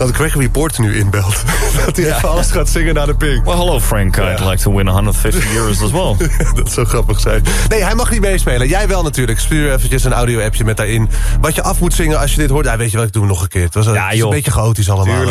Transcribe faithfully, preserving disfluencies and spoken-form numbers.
Dat Gregory Porter nu inbelt. Dat hij even alles gaat zingen naar de Pink. Well, hello Frank. I'd Ja. like to win honderdvijftig euro's as well. Dat zou grappig zijn. Nee, hij mag niet meespelen. Jij wel natuurlijk. Stuur eventjes een audio-appje met daarin wat je af moet zingen als je dit hoort. Ja, weet je wat, ik doe hem nog een keer. Het was een, Ja, het is een joh. beetje chaotisch allemaal. Tuurlijk.